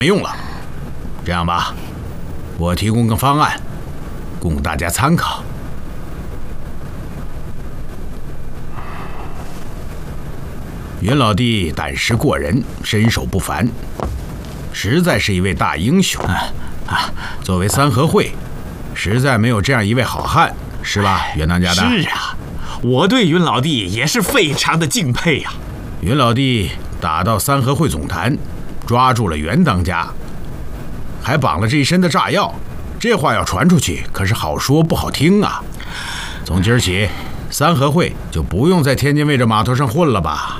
没用了。这样吧，我提供个方案，供大家参考。云老弟胆识过人，身手不凡，实在是一位大英雄作为三合会，实在没有这样一位好汉，是吧，袁当家的？ 是啊，我对云老弟也是非常的敬佩呀。 云老弟打到三合会总坛，抓住了袁当家，还绑了这一身的炸药，这话要传出去，可是好说不好听啊。从今儿起，三合会就不用在天津卫这码头上混了吧？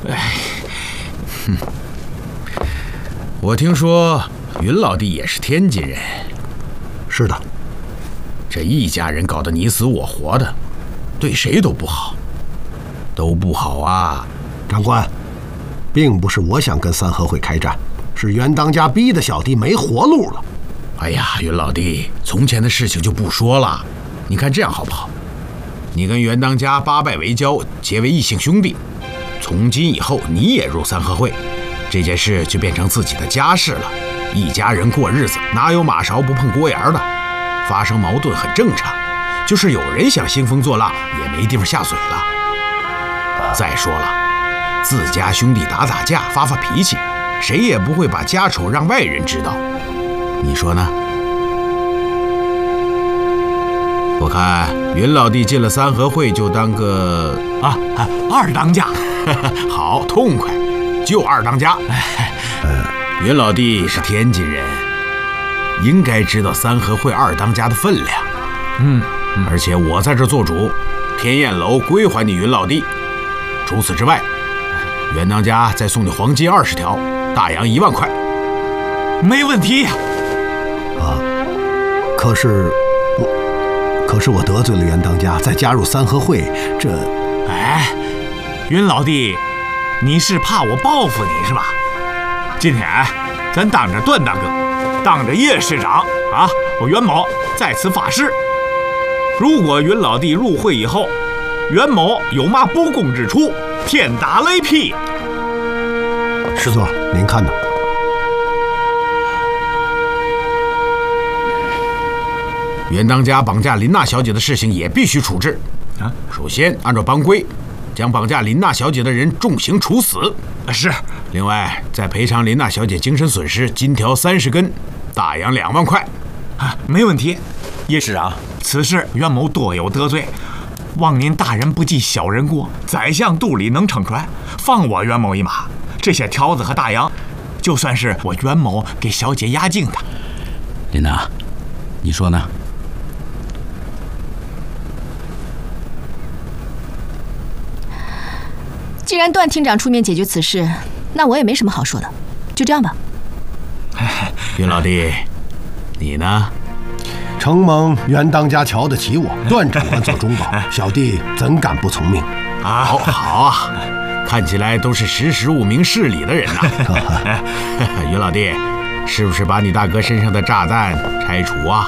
我听说云老弟也是天津人。 是的。 这一家人搞得你死我活的，对谁都不好，都不好啊！ 长官，并不是我想跟三合会开战，是袁当家逼得小弟没活路了。 哎呀，云老弟，从前的事情就不说了，你看这样好不好？你跟袁当家八拜为交，结为异姓兄弟，从今以后你也入三合会，这件事就变成自己的家事了。一家人过日子，哪有马勺不碰锅沿的？发生矛盾很正常，就是有人想兴风作浪，也没地方下嘴了。再说了，自家兄弟打架发脾气，谁也不会把家丑让外人知道，你说呢？我看云老弟进了三合会就当个二当家。 好痛快，就二当家。云老弟是天津人，应该知道三合会二当家的分量。而且我在这做主，天燕楼归还你云老弟。除此之外，袁当家再送你黄金20条，大洋1万块。 没问题呀。 可是我得罪了袁当家，再加入三合会，这…… 云老弟，你是怕我报复你是吧？今天咱当着段大哥，当着叶市长我袁某在此发誓，如果云老弟入会以后，袁某有嘛不公之处，天打雷劈。 师座，您看呢？ 袁当家绑架林娜小姐的事情也必须处置。首先按照帮规，将绑架林娜小姐的人重刑处死。 是。 另外，再赔偿林娜小姐精神损失金条30根，大洋2万块。 没问题。叶市长，此事袁某多有得罪，望您大人不计小人过，宰相肚里能撑船，放我袁某一马。这些条子和大洋，就算是我袁某给小姐压惊的。 林娜，你说呢？ 既然段厅长出面解决此事，那我也没什么好说的，就这样吧。 云老弟，你呢？ 承蒙袁当家瞧得起我，段长官做中保，小弟怎敢不从命？ 好啊，看起来都是识时务明事理的人呐。云老弟，是不是把你大哥身上的炸弹拆除啊？